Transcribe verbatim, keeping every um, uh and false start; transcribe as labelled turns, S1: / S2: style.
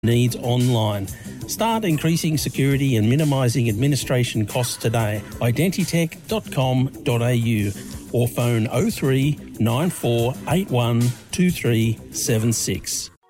S1: needs online. Start increasing security and minimising administration costs today. identitech dot com dot a u or phone oh three nine four eight one two three seven six.